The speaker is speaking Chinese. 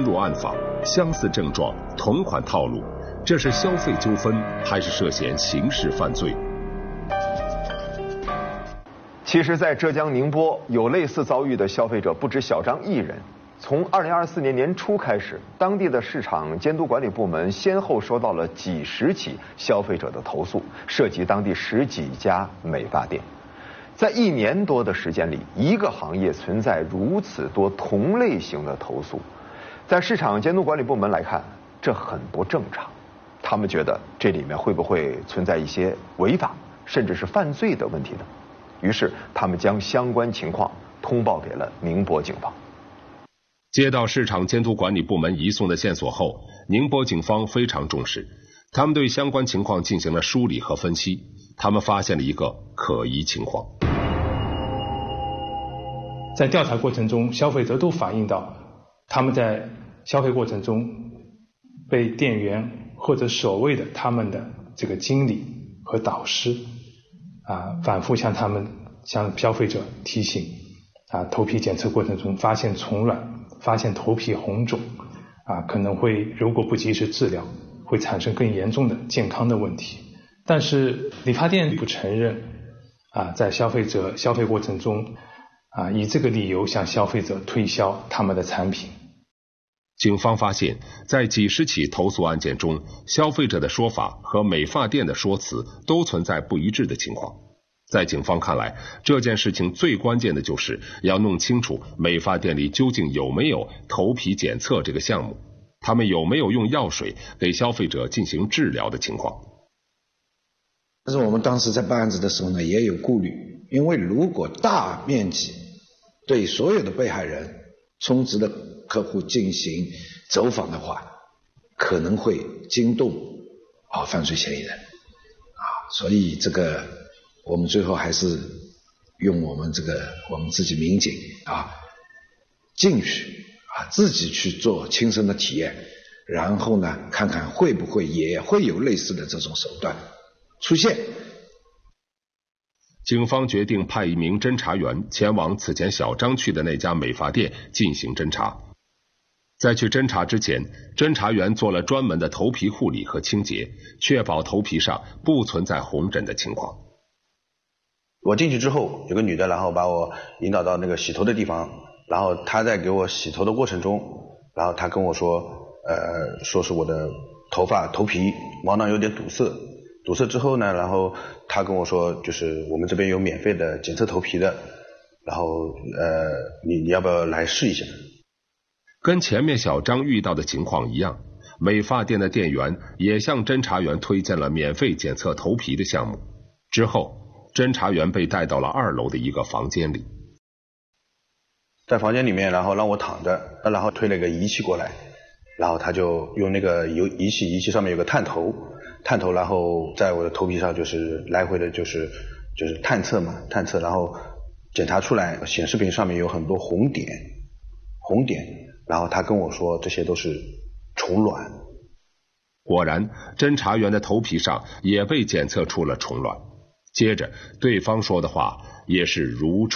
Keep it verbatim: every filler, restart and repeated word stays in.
入暗访，相似症状，同款套路，这是消费纠纷还是涉嫌刑事犯罪？ 其实，在浙江宁波有类似遭遇的消费者不止小张一人。从二零二四年年初开始，当地的市场监督管理部门先后收到了几十起消费者的投诉，涉及当地十几家美发店。在一年多的时间里，一个行业存在如此多同类型的投诉，在市场监督管理部门来看，这很不正常。他们觉得这里面会不会存在一些违法甚至是犯罪的问题呢？于是他们将相关情况通报给了宁波警方。 接到市场监督管理部门移送的线索后，宁波警方非常重视，他们对相关情况进行了梳理和分析。他们发现了一个可疑情况。 在调查过程中，消费者都反映到，他们在消费过程中被店员或者所谓的他们的这个经理和导师啊，反复向他们向消费者提醒啊，头皮检测过程中发现虫卵。发现头皮红肿啊，可能会如果不及时治疗，会产生更严重的健康的问题。但是理发店不承认啊，在消费者消费过程中啊，以这个理由向消费者推销他们的产品。 警方发现，在几十起投诉案件中，消费者的说法和美发店的说辞都存在不一致的情况。在警方看来，这件事情最关键的就是要弄清楚美发店里究竟有没有头皮检测这个项目，他们有没有用药水给消费者进行治疗的情况。 但是我们当时在办案子的时候呢，也有顾虑，因为如果大面积对所有的被害人、充值的客户进行走访的话，可能会惊动啊犯罪嫌疑人啊，所以这个我们最后还是用我们这个我们自己民警啊进去啊自己去做亲身的体验，然后呢看看会不会也会有类似的这种手段出现。 警方决定派一名侦查员前往此前小张去的那家美发店进行侦查。在去侦查之前，侦查员做了专门的头皮护理和清洁，确保头皮上不存在红疹的情况。 我进去之后，有个女的，然后把我引导到那个洗头的地方，然后她在给我洗头的过程中，然后她跟我说，呃，说是我的头发头皮毛囊有点堵塞，堵塞之后呢，然后她跟我说，就是我们这边有免费的检测头皮的，然后呃，你你要不要来试一下？ 跟前面小张遇到的情况一样，美发店的店员也向侦查员推荐了免费检测头皮的项目。之后侦查员被带到了二楼的一个房间里， 在房间里面，然后让我躺着，然后推了个仪器过来，然后他就用那个仪仪器，仪器上面有个探头，探头，然后在我的头皮上就是来回的，就是就是探测嘛，探测，然后检查出来显示屏上面有很多红点，红点，然后他跟我说这些都是虫卵。 果然，侦查员的头皮上也被检测出了虫卵。接着，对方说的话也是如